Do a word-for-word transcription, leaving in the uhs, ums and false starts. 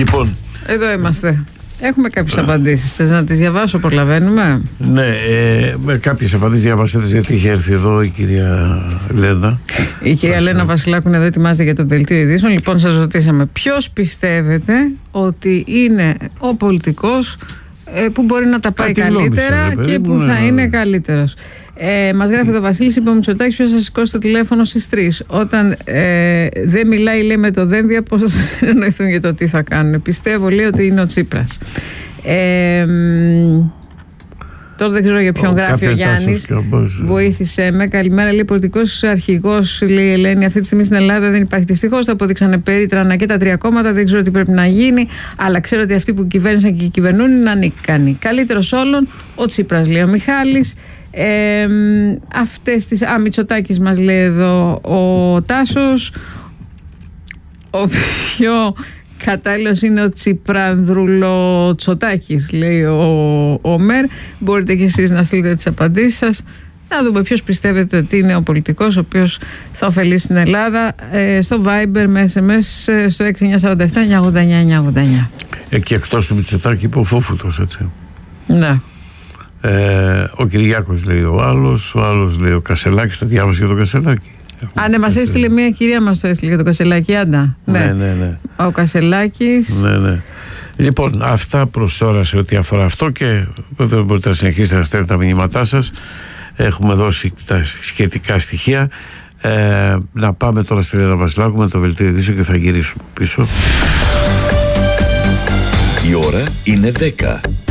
Λοιπόν, εδώ είμαστε. Έχουμε κάποιες απαντήσεις. Θες να τις διαβάσω, προλαβαίνουμε? Ναι, ε, με κάποιες απαντήσεις διαβάσετε, γιατί είχε έρθει εδώ η κυρία Λένα. Η κυρία Λένα Λένα Βασιλάκου είναι εδώ, ετοιμάζεται για το δελτίο ειδήσεων. Λοιπόν, σας ρωτήσαμε ποιος πιστεύετε ότι είναι ο πολιτικός ε, που μπορεί να τα πάει Κάτι καλύτερα νόμισα, και που θα ναι, είναι ναι. καλύτερος. Ε, μας γράφει εδώ Βασίλης, είπε ο Μητσοτάκης ποιος θα σηκώσει το τηλέφωνο στις τρεις. Όταν ε, δεν μιλάει, λέει, με το δένδια, πώς θα συνεννοηθούν για το τι θα κάνουν. Πιστεύω, λέει, ότι είναι ο Τσίπρας. Ε, τώρα δεν ξέρω για ποιον ο, γράφει ο Γιάννης. Βοήθησε με. Καλημέρα, λέει, πολιτικός αρχηγός, λέει η Ελένη. Αυτή τη στιγμή στην Ελλάδα δεν υπάρχει, δυστυχώς. Τα αποδείξανε περίτρανα και τα τρία κόμματα. Δεν ξέρω τι πρέπει να γίνει. Αλλά ξέρω ότι αυτοί που κυβέρνησαν και κυβερνούν είναι ανίκανοι. Καλύτερος όλων ο Τσίπρας, λέει ο Μιχάλης. Ε, αυτές τις... Α, Μητσοτάκης μας λέει εδώ ο Τάσος. Ο πιο κατάλληλος είναι ο Τσιπρανδρουλοτσοτάκης, λέει ο, ο Μέρ. Μπορείτε και εσείς να στείλετε τις απαντήσεις σας. Να δούμε ποιος πιστεύετε ότι είναι ο πολιτικός ο οποίος θα ωφελήσει την Ελλάδα. ε, Στο Viber με ες εμ ες στο έξι εννιά τέσσερα επτά εννιά ογδόντα εννιά εννιά ογδόντα εννιά. Εκεί εκτός του Μητσοτάκη είπε ο Φούφουτος, έτσι. Ναι. Ε, ο Κυριάκος λέει ο άλλος, ο άλλος λέει ο Κασελάκης. Το διάβασε για τον Κασελάκη. Α, ναι, μας έστειλε μια κυρία, μας το έστειλε για τον Κασελάκη, άντα. Ναι, ναι, ναι, ναι. Ο Κασελάκης. Ναι, ναι. Λοιπόν, αυτά προς ώρα σε ό,τι αφορά αυτό, και βέβαια μπορείτε να συνεχίσετε να στέλνετε τα μηνύματά σας. Έχουμε δώσει τα σχετικά στοιχεία. Ε, να πάμε τώρα στη Λένα Βασιλάκου με το βελτίο ειδήσεων και θα γυρίσουμε πίσω. Η ώρα είναι δέκα.